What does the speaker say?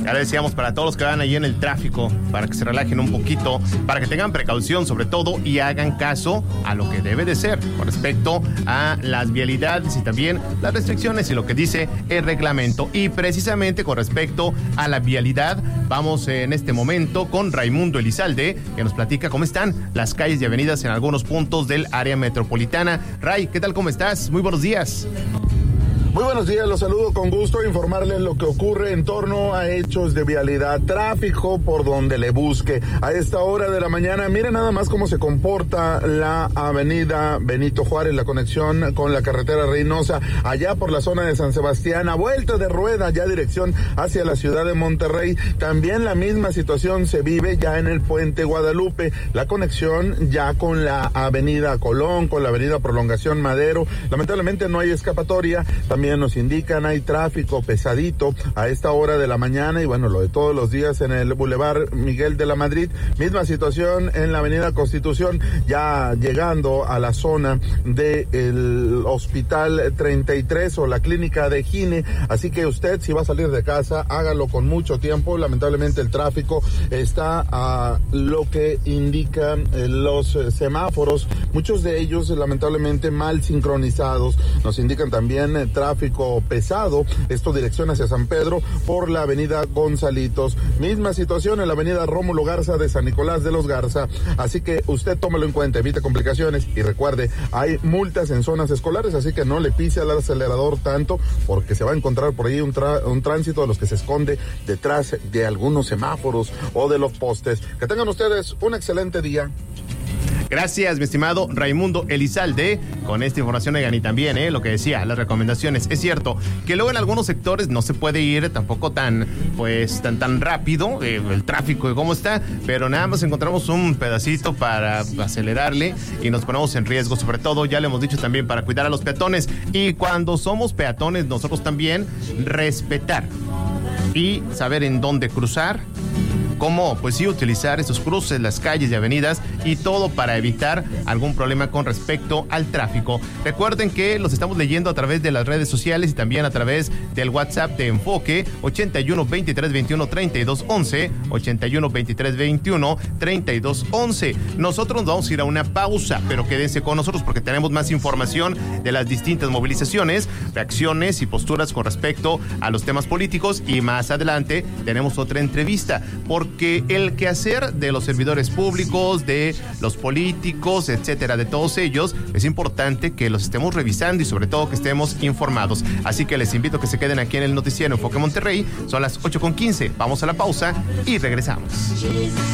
Ya decíamos, para todos los que van ahí en el tráfico, para que se relajen un poquito, para que tengan precaución sobre todo y hagan caso a lo que debe de ser con respecto a las vialidades y también las restricciones y lo que dice el reglamento. Y precisamente con respecto a la vialidad, vamos en este momento con Raimundo Elizalde, que nos platica cómo están las calles y avenidas en algunos puntos del área metropolitana. Ray, ¿qué tal? ¿Cómo estás? Muy buenos días. Muy buenos días, los saludo con gusto, informarles lo que ocurre en torno a hechos de vialidad, tráfico por donde le busque. A esta hora de la mañana, miren nada más cómo se comporta la avenida Benito Juárez, la conexión con la carretera Reynosa, allá por la zona de San Sebastián, a vuelta de rueda, ya dirección hacia la ciudad de Monterrey. También la misma situación se vive ya en el puente Guadalupe, la conexión ya con la avenida Colón, con la avenida Prolongación Madero. Lamentablemente no hay escapatoria. También nos indican hay tráfico pesadito a esta hora de la mañana y bueno, lo de todos los días en el Boulevard Miguel de la Madrid. Misma situación en la avenida Constitución, ya llegando a la zona del Hospital 33 o la clínica de Gine. Así que usted, si va a salir de casa, hágalo con mucho tiempo. Lamentablemente el tráfico está a lo que indican los semáforos, muchos de ellos lamentablemente mal sincronizados. Nos indican también tráfico pesado, esto dirección hacia San Pedro por la avenida Gonzalitos. Misma situación en la avenida Rómulo Garza de San Nicolás de los Garza. Así que usted tómelo en cuenta, evite complicaciones y recuerde, hay multas en zonas escolares, así que no le pise al acelerador tanto porque se va a encontrar por ahí un tránsito de los que se esconde detrás de algunos semáforos o de los postes. Que tengan ustedes un excelente día. Gracias, mi estimado Raimundo Elizalde, con esta información. Oigan, y también lo que decía, las recomendaciones. Es cierto que luego en algunos sectores no se puede ir tampoco tan rápido, el tráfico y cómo está, pero nada más encontramos un pedacito para acelerarle y nos ponemos en riesgo, sobre todo, ya le hemos dicho también, para cuidar a los peatones. Y cuando somos peatones, nosotros también respetar y saber en dónde cruzar, cómo, pues sí, utilizar esos cruces, las calles y avenidas y todo para evitar algún problema con respecto al tráfico. Recuerden que los estamos leyendo a través de las redes sociales y también a través del WhatsApp de Enfoque, 81 23 21 32 11, 81 23 21 32 11. Nosotros vamos a ir a una pausa, pero quédense con nosotros porque tenemos más información de las distintas movilizaciones, reacciones y posturas con respecto a los temas políticos, y más adelante tenemos otra entrevista, porque el quehacer de los servidores públicos, de los políticos, etcétera, de todos ellos, es importante que los estemos revisando y sobre todo que estemos informados. Así que les invito a que se queden aquí en el noticiero Enfoque Monterrey. Son las 8:15. Vamos a la pausa y regresamos.